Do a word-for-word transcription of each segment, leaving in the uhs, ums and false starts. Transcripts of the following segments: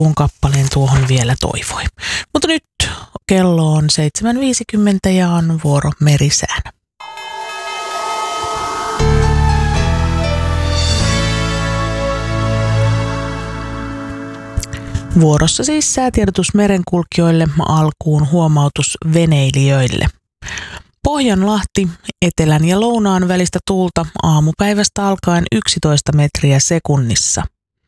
kun kappaleen tuohon vielä toivoi. Mutta nyt kello on seitsemän viisikymmentä ja on vuoro merisään. Vuorossa siis säätiedotus merenkulkijoille, alkuun huomautus veneilijöille. Pohjanlahti, etelän ja lounaan välistä tuulta aamupäivästä alkaen yksitoista metriä sekunnissa.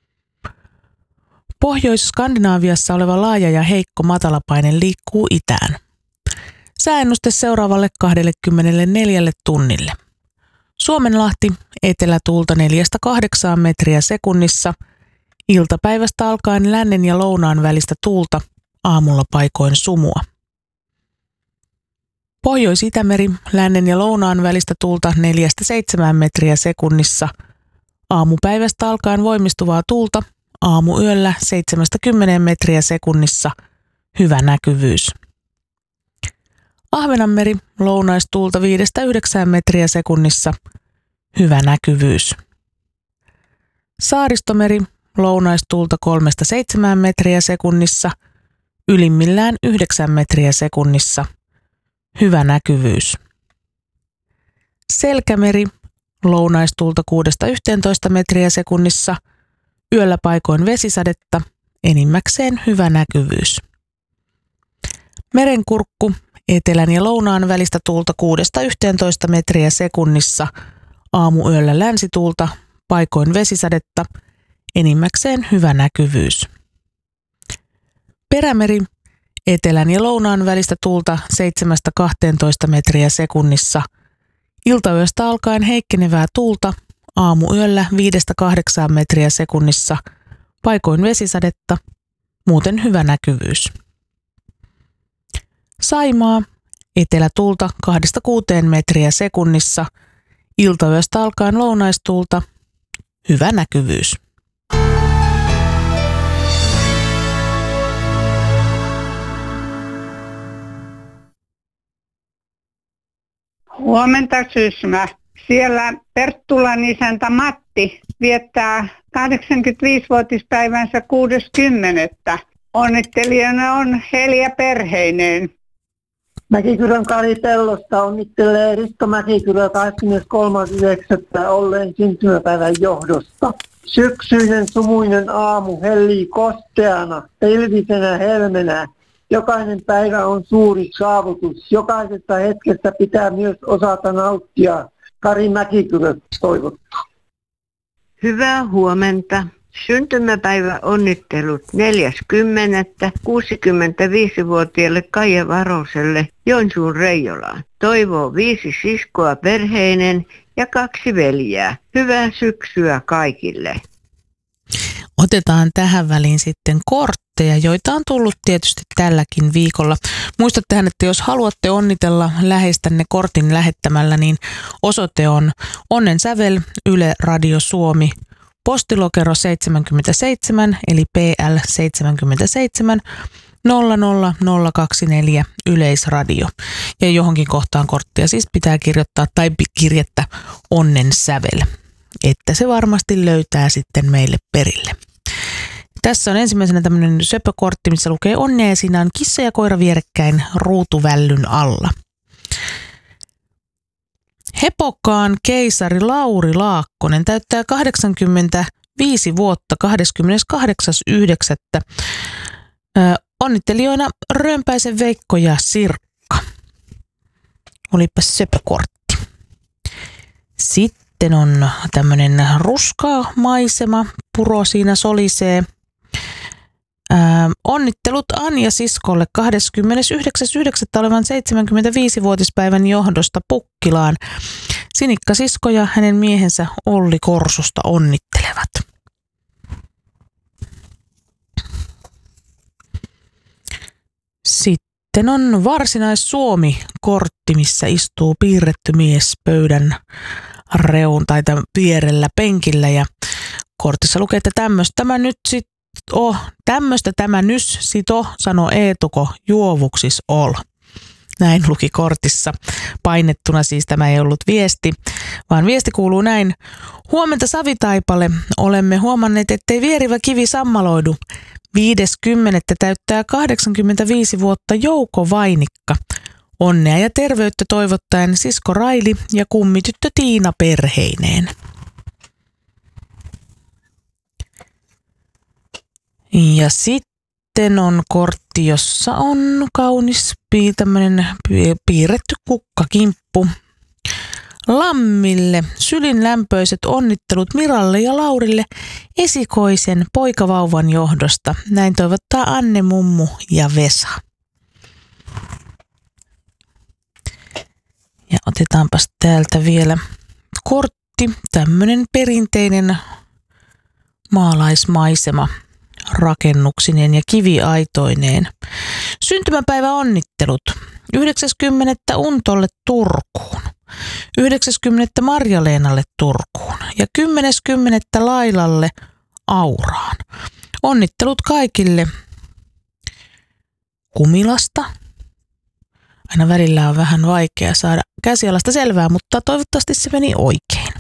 Pohjois-Skandinaaviassa oleva laaja ja heikko matalapaine liikkuu itään. Sääennuste seuraavalle kaksikymmentäneljä tunnille. Suomenlahti, etelätuulta neljästä kahdeksaan metriä sekunnissa. Iltapäivästä alkaen lännen ja lounaan välistä tuulta, aamulla paikoin sumua. Pohjois-Itämeri, lännen ja lounaan välistä tuulta neljästä seitsemään metriä sekunnissa. Aamupäivästä alkaen voimistuvaa tuulta, aamuyöllä seitsemästä kymmeneen metriä sekunnissa, hyvä näkyvyys. Ahvenanmeri, lounaistuulta viidestä yhdeksään metriä sekunnissa, hyvä näkyvyys. Saaristomeri, lounaistuulta kolmesta seitsemään metriä sekunnissa, ylimmillään yhdeksän metriä sekunnissa, hyvä näkyvyys. Selkämeri, lounaistuulta kuudesta yhteentoista metriä sekunnissa, yöllä paikoin vesisadetta, enimmäkseen hyvä näkyvyys. Merenkurkku, etelän ja lounaan välistä tuulta kuudesta yhteentoista metriä sekunnissa, aamuyöllä länsituulta, paikoin vesisadetta, enimmäkseen hyvä näkyvyys. Perämeri, etelän ja lounaan välistä tuulta seitsemästä kahteentoista metriä sekunnissa, iltayöstä alkaen heikkenevää tuulta, aamuyöllä viidestä kahdeksaan metriä sekunnissa, paikoin vesisadetta, muuten hyvä näkyvyys. Saimaa, etelätuulta kahdesta kuuteen metriä sekunnissa, iltayöstä alkaen lounaistuulta, hyvä näkyvyys. Huomenta Sysmä. Siellä Perttulan isäntä Matti viettää kahdeksankymmentäviisivuotispäivänsä kuudes kymmenettä Onnittelijana on Helja Perheinen. Mäkikyrön Kari Pellosta onnittelee Risto Mäkikyrö kahdeskymmeneskolmas yhdeksättä olleen syntymäpäivän johdosta. Syksyinen sumuinen aamu hellii kosteana, pilvisenä helmenä. Jokainen päivä on suuri saavutus. Jokaisesta hetkestä pitää myös osata nauttia. Kari Mäkikyrö toivottaa. Hyvää huomenta. Syntymäpäivä onnittelut neljäs kymmenettä kuusikymmentäviisivuotiaalle Kaija Varoselle Joensuun Reijolaan. Toivoo viisi siskoa Perheinen ja kaksi veljää. Hyvää syksyä kaikille. Otetaan tähän väliin sitten kortteja, joita on tullut tietysti tälläkin viikolla. Muistattehan, että jos haluatte onnitella läheistänne kortin lähettämällä, niin osoite on Onnensävel, Yle Radio Suomi, postilokero seitsemänkymmentäseitsemän eli P L seitsemänkymmentäseitsemän nolla nolla nolla kaksikymmentäneljä Yleisradio. Ja johonkin kohtaan korttia siis pitää kirjoittaa tai kirjettä Onnensävel, että se varmasti löytää sitten meille perille. Tässä on ensimmäisenä tämmöinen söpökortti, missä lukee onnea ja siinä on kissa ja koira vierekkäin ruutuvällyn alla. Hepokkaan keisari Lauri Laakkonen täyttää kahdeksankymmentäviisi vuotta kahdeskymmeneskahdeksas yhdeksättä Onnittelijoina Römpäisen Veikko ja Sirkka. Olipas söpökortti. Sitten on tämmöinen ruskaa maisema, puro siinä solisee. Ää, onnittelut Anja siskolle kahdeskymmenesyhdeksäs yhdeksättä olevan seitsemänkymmentäviisivuotispäivän johdosta Pukkilaan. Sinikka sisko ja hänen miehensä Olli Korsusta onnittelevat. Sitten on Varsinais-Suomi-kortti, missä istuu piirretty mies pöydän reun tai vierellä penkillä ja kortissa lukee, että tämmöistä tämä nyt sit oh, tämmöistä tämä nys sit oh, sano Eetuko juovuksis ol. Näin luki kortissa painettuna, siis tämä ei ollut viesti, vaan viesti kuuluu näin. Huomenta Savitaipale, olemme huomanneet, ettei vierivä kivi sammaloidu. viides kymmenettä täyttää kahdeksankymmentäviisi vuotta Jouko Vainikka. Onnea ja terveyttä toivottaen sisko Raili ja kummityttö Tiina perheineen. Ja sitten on kortti, jossa on kaunis tämmöinen piirretty kukkakimppu. Lammille sylin lämpöiset onnittelut Miralle ja Laurille esikoisen poikavauvan johdosta. Näin toivottaa Anne, mummu ja Vesa. Ja otetaanpas täältä vielä kortti, tämmöinen perinteinen maalaismaisema rakennuksineen ja kiviaitoineen. Syntymäpäivä onnittelut. yhdeksäs kymmenettä Untolle Turkuun. yhdeksäs kymmenettä Marja-Leenalle Turkuun ja kymmenes kymmenettä Lailalle Auraan. Onnittelut kaikille Kumilasta. Aina välillä on vähän vaikea saada käsialasta selvää, mutta toivottavasti se meni oikein.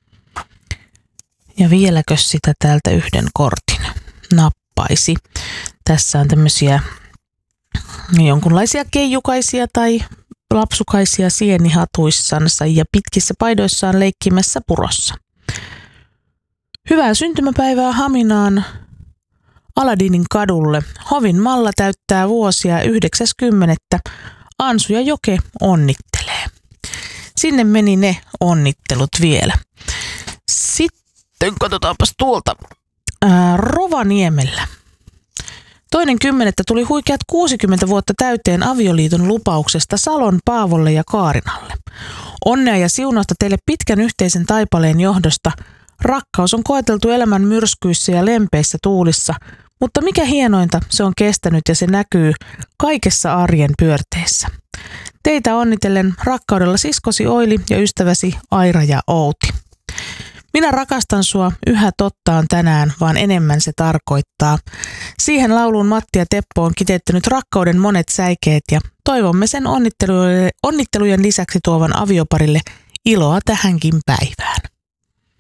Ja vieläkö sitä täältä yhden kortin nappaisi. Tässä on tämmöisiä jonkunlaisia keijukaisia tai lapsukaisia sienihatuissansa ja pitkissä paidoissaan leikkimässä purossa. Hyvää syntymäpäivää Haminaan Aladinin kadulle. Hovin Malla täyttää vuosia yhdeksäs kymmenettä Ansu ja Joke onnittelee. Sinne meni ne onnittelut vielä. Sitten katsotaanpas tuolta ää, Rovaniemellä. Toinen kymmenettä tuli huikeat kuusikymmentä vuotta täyteen avioliiton lupauksesta Salon Paavolle ja Kaarinalle. Onnea ja siunausta teille pitkän yhteisen taipaleen johdosta. Rakkaus on koeteltu elämän myrskyissä ja lempeissä tuulissa, mutta mikä hienointa, se on kestänyt ja se näkyy kaikessa arjen pyörteissä. Teitä onnitellen rakkaudella siskosi Oili ja ystäväsi Aira ja Outi. Minä rakastan sua, yhä totta on tänään, vaan enemmän se tarkoittaa. Siihen lauluun Matti ja Teppo on kiteyttänyt rakkauden monet säikeet ja toivomme sen onnittelujen lisäksi tuovan avioparille iloa tähänkin päivään.